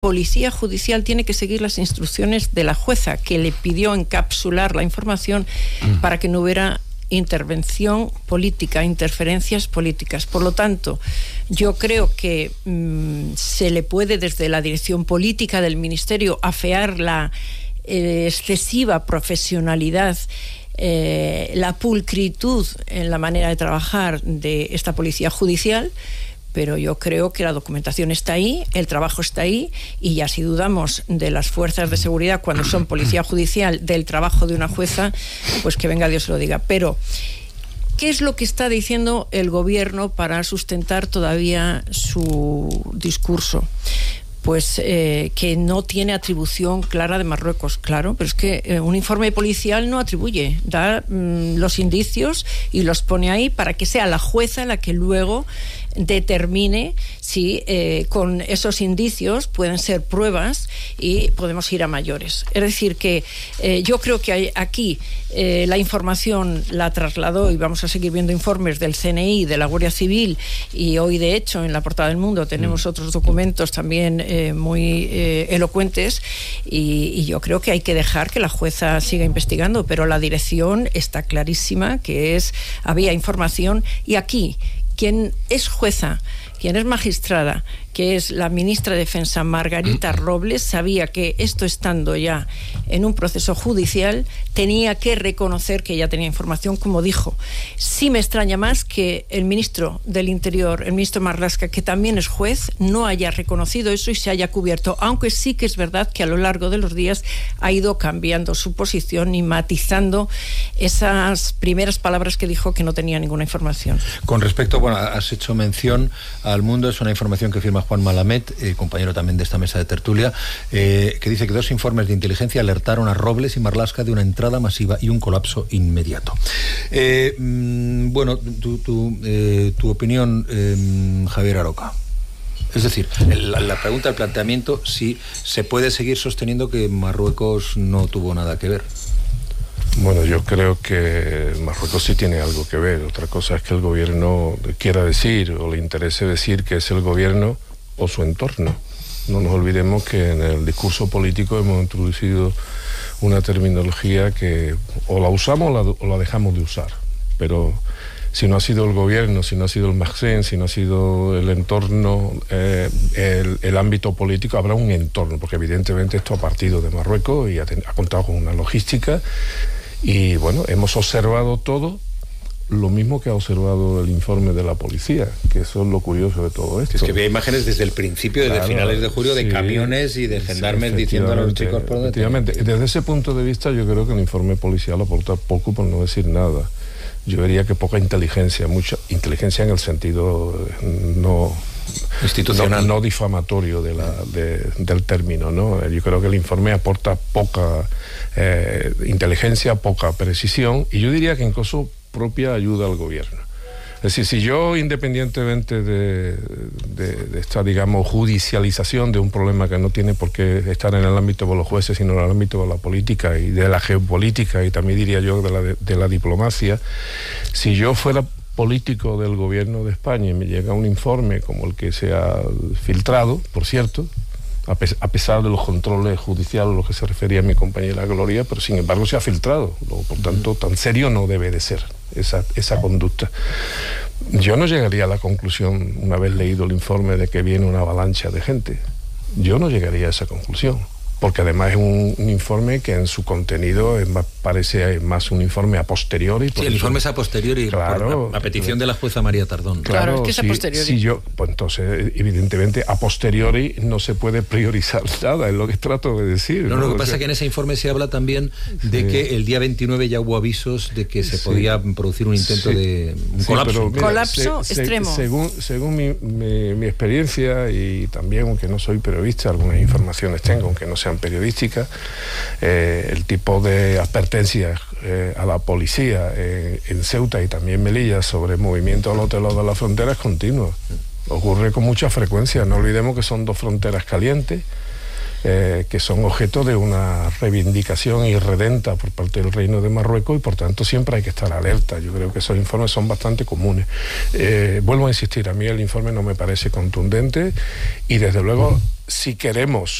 policía judicial tiene que seguir las instrucciones de la jueza, que le pidió encapsular la información para que no hubiera intervención política, interferencias políticas. Por lo tanto, yo creo que se le puede desde la dirección política del Ministerio afear la excesiva profesionalidad, la pulcritud en la manera de trabajar de esta policía judicial, pero yo creo que la documentación está ahí, el trabajo está ahí, y ya si dudamos de las fuerzas de seguridad cuando son policía judicial, del trabajo de una jueza, pues que venga Dios lo diga. Pero ¿qué es lo que está diciendo el gobierno para sustentar todavía su discurso? Pues que no tiene atribución clara de Marruecos, claro, pero es que un informe policial no atribuye, da los indicios y los pone ahí para que sea la jueza la que luego determine si con esos indicios pueden ser pruebas y podemos ir a mayores. Es decir, que yo creo que aquí la información la trasladó, y vamos a seguir viendo informes del CNI, de la Guardia Civil, y hoy de hecho en la portada del Mundo tenemos otros documentos también muy elocuentes, y yo creo que hay que dejar que la jueza siga investigando, pero la dirección está clarísima que había información, y aquí quien es jueza, quien es magistrada, que es la ministra de Defensa, Margarita Robles, sabía que esto, estando ya en un proceso judicial, tenía que reconocer que ya tenía información, como dijo. Sí me extraña más que el ministro del Interior, el ministro Marlaska, que también es juez, no haya reconocido eso y se haya cubierto, aunque sí que es verdad que a lo largo de los días ha ido cambiando su posición y matizando esas primeras palabras que dijo, que no tenía ninguna información. Con respecto, bueno, has hecho mención al Mundo, es una información que firma Juan Malamed, compañero también de esta mesa de tertulia, que dice que 2 informes de inteligencia alertaron a Robles y Marlaska de una entrada masiva y un colapso inmediato. Bueno, tu opinión, Javier Aroca. Es decir, la pregunta, el planteamiento, si se puede seguir sosteniendo que Marruecos no tuvo nada que ver. Bueno, yo creo que Marruecos sí tiene algo que ver. Otra cosa es que el gobierno quiera decir o le interese decir que es el gobierno o su entorno. No nos olvidemos que en el discurso político hemos introducido una terminología que o la usamos o la dejamos de usar. Pero si no ha sido el gobierno, si no ha sido el Maghreb, si no ha sido el entorno, el ámbito político, habrá un entorno, porque evidentemente esto ha partido de Marruecos y ha contado con una logística. Y bueno, hemos observado todo lo mismo que ha observado el informe de la policía, que eso es lo curioso de todo esto. Es que había imágenes desde el principio, desde finales de julio, de camiones y de gendarmes diciendo a los chicos por dónde. Efectivamente, desde ese punto de vista yo creo que el informe policial aporta poco, por no decir nada. Yo diría que poca inteligencia, mucha inteligencia en el sentido no institucional, no difamatorio del término, ¿no? Yo creo que el informe aporta poca inteligencia, poca precisión, y yo diría que incluso propia ayuda al gobierno. Es decir, si yo, independientemente de esta, digamos, judicialización de un problema que no tiene por qué estar en el ámbito de los jueces, sino en el ámbito de la política y de la geopolítica, y también diría yo de la diplomacia, si yo fuera político del gobierno de España y me llega un informe como el que se ha filtrado, por cierto, a pesar de los controles judiciales a los que se refería mi compañera Gloria, pero sin embargo se ha filtrado, por tanto tan serio no debe de ser esa conducta. Yo no llegaría a la conclusión, una vez leído el informe, de que viene una avalancha de gente. Yo no llegaría a esa conclusión, porque además es un informe que en su contenido parece más un informe a posteriori. Sí, el informe es a posteriori, claro, a petición de la jueza María Tardón. Claro, es que es a posteriori. Pues entonces, evidentemente, a posteriori no se puede priorizar nada, es lo que trato de decir. No, lo que pasa es que en ese informe se habla también de que el día 29 ya hubo avisos de que se podía producir un intento de un colapso. Mira, colapso extremo. Según mi experiencia, y también, aunque no soy periodista, algunas informaciones tengo, aunque no sean periodísticas, el tipo de advertencias a la policía en Ceuta y también Melilla sobre movimiento al otro lado de la frontera es continuo. Ocurre con mucha frecuencia. No olvidemos que son 2 fronteras calientes, que son objeto de una reivindicación irredenta por parte del Reino de Marruecos, y por tanto siempre hay que estar alerta. Yo creo que esos informes son bastante comunes. Vuelvo a insistir, a mí el informe no me parece contundente, y desde luego si queremos